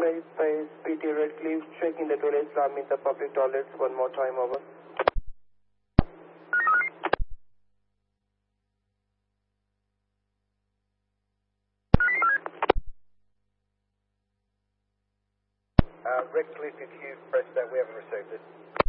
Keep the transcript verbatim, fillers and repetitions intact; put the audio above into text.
Raise space, P T Redcliffe, checking the toilet slam in the public toilets one more time, over. Uh, Redcliffe, if you press that, we haven't received it.